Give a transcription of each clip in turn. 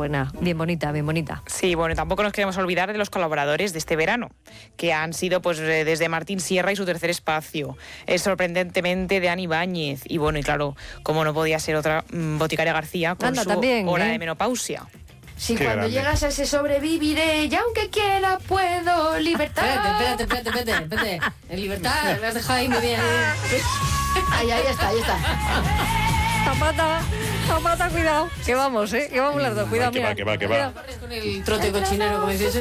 buena, bien bonita, bien bonita. Sí, bueno, tampoco nos queremos olvidar de los colaboradores de este verano, que han sido pues desde Martín Sierra y su tercer espacio, sorprendentemente de Ani Ibáñez, y bueno, y claro, como no podía ser otra, Boticaria García con su también, hora de menopausia. Sí, Qué cuando grande. llegas a ese sobreviviré, y aunque quiera puedo, libertad. Espérate. En libertad, me has dejado ahí muy bien. Ahí está. Zapata, cuidado. Que vamos, que vamos las dos, cuidado, mira. Que va. Corres con el trote cochinero, como dices.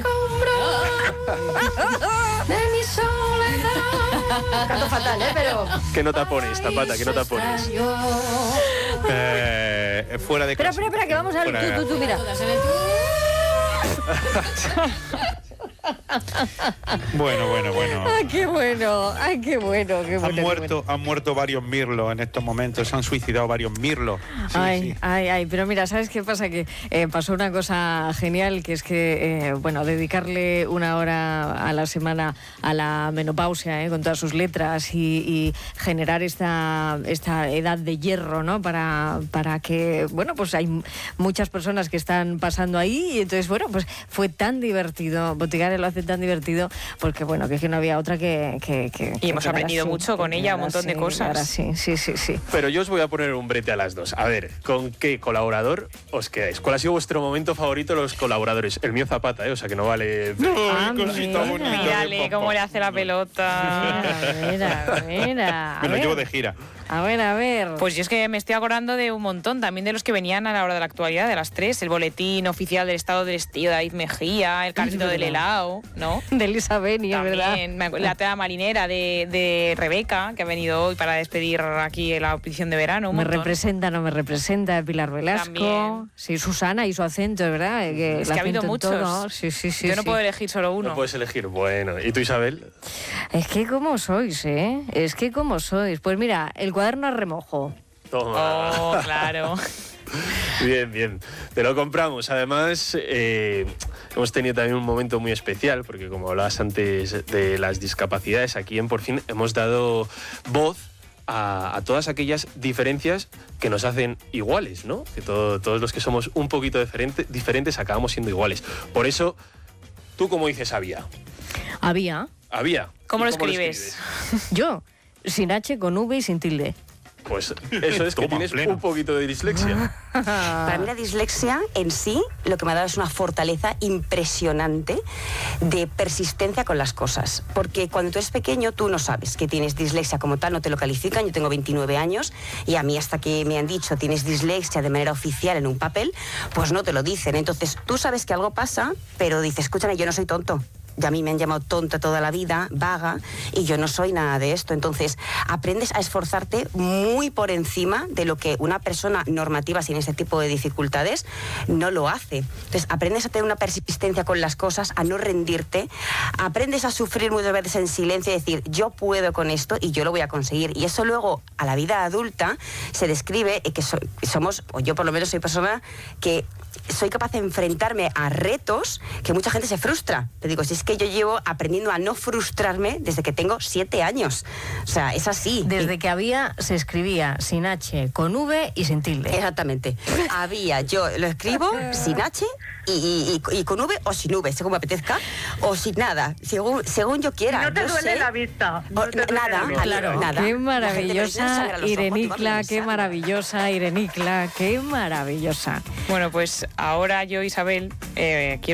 De mi soledad. Canto fatal, pero... ¿Qué nota pones, Zapata? ¿Qué nota pones? Fuera de Espera, que vamos a ver. Fuera. Tú, mira. Bueno. Ay, qué bueno. Han muerto varios mirlos en estos momentos, se han suicidado varios mirlos. Sí. Ay, pero mira, ¿sabes qué pasa? Que pasó una cosa genial, que es que, dedicarle una hora a la semana a la menopausia, con todas sus letras y generar esta edad de hierro, ¿no? Para que, pues hay muchas personas que están pasando ahí, y entonces, pues fue tan divertido. Boticaria lo hace tan divertido porque, que es que no había otra que Y hemos aprendido mucho con ella, un montón de cosas. Ahora sí. Pero yo os voy a poner un brete a las dos. A ver, ¿con qué colaborador os quedáis? ¿Cuál ha sido vuestro momento favorito de los colaboradores? El mío Zapata, o sea que no vale... Mírale cómo le hace la pelota. Mira. Me lo llevo de gira. A ver. Pues yo es que me estoy acordando de un montón, también de los que venían a la hora de la actualidad, de las 3, el boletín oficial del estado del estío de David Mejía, el carrito del helado, ¿no? De Elisa Beni, ¿verdad? También, la tela marinera de Rebeca, que ha venido hoy para despedir aquí la audición de verano. No me representa, Pilar Velasco. También. Sí, Susana y su acento, ¿verdad? Es que ha habido muchos. Sí. Yo no puedo elegir solo uno. No puedes elegir. Bueno, ¿y tú, Isabel? Es que cómo sois, Pues mira, el cuaderno a remojo. Toma. Oh, claro. Bien. Te lo compramos. Además, hemos tenido también un momento muy especial, porque como hablabas antes de las discapacidades, aquí en Por Fin hemos dado voz a todas aquellas diferencias que nos hacen iguales, ¿no? Que todos los que somos un poquito diferentes acabamos siendo iguales. Por eso, ¿tú cómo dices había? Había. ¿Cómo lo escribes? Yo, sin H, con V y sin tilde. Pues eso es que tienes un poquito de dislexia. Para mí la dislexia en sí lo que me ha dado es una fortaleza impresionante de persistencia con las cosas. Porque cuando tú eres pequeño tú no sabes que tienes dislexia como tal, no te lo califican. Yo tengo 29 años y a mí hasta que me han dicho tienes dislexia de manera oficial en un papel, pues no te lo dicen. Entonces tú sabes que algo pasa, pero dices, escúchame, yo no soy tonto. Y a mí me han llamado tonta toda la vida, vaga, y yo no soy nada de esto. Entonces, aprendes a esforzarte muy por encima de lo que una persona normativa sin ese tipo de dificultades no lo hace. Entonces, aprendes a tener una persistencia con las cosas, a no rendirte, aprendes a sufrir muchas veces en silencio y decir, yo puedo con esto y yo lo voy a conseguir. Y eso luego, a la vida adulta, se describe que somos, o yo por lo menos soy persona que soy capaz de enfrentarme a retos que mucha gente se frustra. Te digo, si es que yo llevo aprendiendo a no frustrarme desde que tengo 7 años. O sea, es así. Desde que había, se escribía sin H, con V y sin tilde. Exactamente. Había, yo lo escribo sin H y con V o sin V, según me apetezca, o sin nada, según yo quiera. No te yo duele sé, la vista. No te duele nada, claro. Nada. Qué La gente me dice, "No sangra maravillosa los ojos", digo, Irenicla, "Me qué sangra". maravillosa Irenicla, qué maravillosa. Bueno, pues ahora yo, Isabel, quiero